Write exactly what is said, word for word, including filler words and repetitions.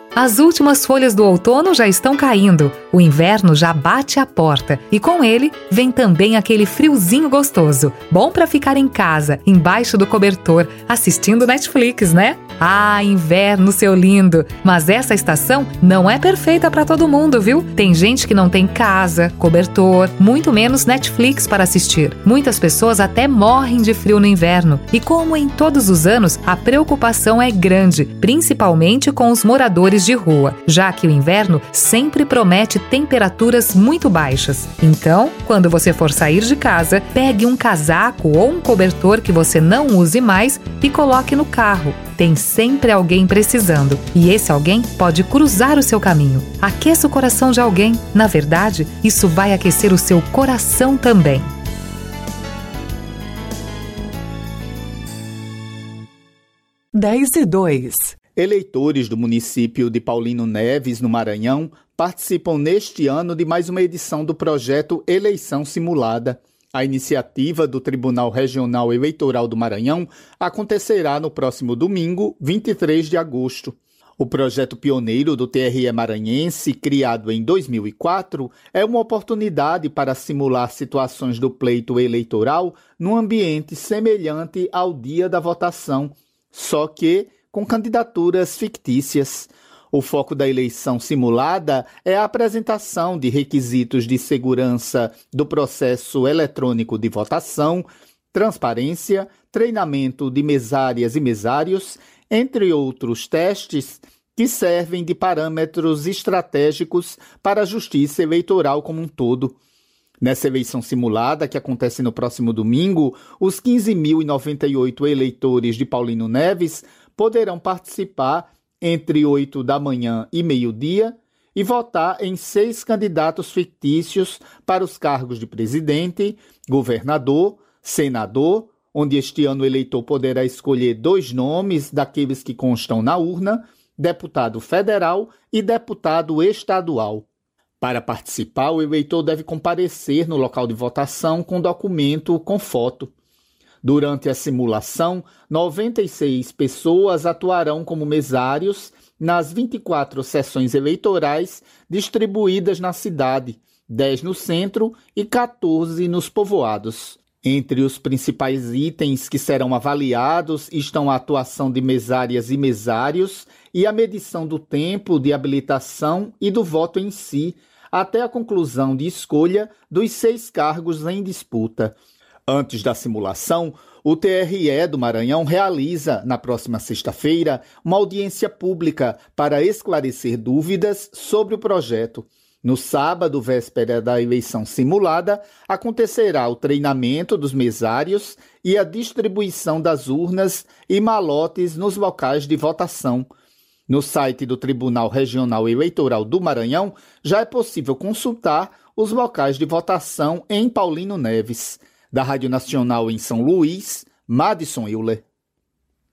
As últimas folhas do outono já estão caindo, o inverno já bate à porta e com ele vem também aquele friozinho gostoso, bom para ficar em casa, embaixo do cobertor, assistindo Netflix, né? Ah, inverno, seu lindo! Mas essa estação não é perfeita para todo mundo, viu? Tem gente que não tem casa, cobertor, muito menos Netflix para assistir. Muitas pessoas até morrem de frio no inverno. E como em todos os anos, a preocupação é grande, principalmente com os moradores de rua, já que o inverno sempre promete temperaturas muito baixas. Então, quando você for sair de casa, pegue um casaco ou um cobertor que você não use mais e coloque no carro. Tem sempre alguém precisando, e esse alguém pode cruzar o seu caminho. Aqueça o coração de alguém. Na verdade, isso vai aquecer o seu coração também. dez e dois. Eleitores do município de Paulino Neves, no Maranhão, participam neste ano de mais uma edição do projeto Eleição Simulada. A iniciativa do Tribunal Regional Eleitoral do Maranhão acontecerá no próximo domingo, vinte e três de agosto. O projeto pioneiro do T R E maranhense, criado em dois mil e quatro, é uma oportunidade para simular situações do pleito eleitoral num ambiente semelhante ao dia da votação, só que com candidaturas fictícias. O foco da eleição simulada é a apresentação de requisitos de segurança do processo eletrônico de votação, transparência, treinamento de mesárias e mesários, entre outros testes que servem de parâmetros estratégicos para a justiça eleitoral como um todo. Nessa eleição simulada, que acontece no próximo domingo, os quinze mil e noventa e oito eleitores de Paulino Neves poderão participar entre oito da manhã e meio-dia e votar em seis candidatos fictícios para os cargos de presidente, governador, senador, onde este ano o eleitor poderá escolher dois nomes daqueles que constam na urna, deputado federal e deputado estadual. Para participar, o eleitor deve comparecer no local de votação com documento com foto. Durante a simulação, noventa e seis pessoas atuarão como mesários nas vinte e quatro sessões eleitorais distribuídas na cidade, dez no centro e quatorze nos povoados. Entre os principais itens que serão avaliados estão a atuação de mesárias e mesários e a medição do tempo de habilitação e do voto em si, até a conclusão de escolha dos seis cargos em disputa. Antes da simulação, o T R E do Maranhão realiza, na próxima sexta-feira, uma audiência pública para esclarecer dúvidas sobre o projeto. No sábado, véspera da eleição simulada, acontecerá o treinamento dos mesários e a distribuição das urnas e malotes nos locais de votação. No site do Tribunal Regional Eleitoral do Maranhão, já é possível consultar os locais de votação em Paulino Neves. Da Rádio Nacional em São Luís, Madison Euler.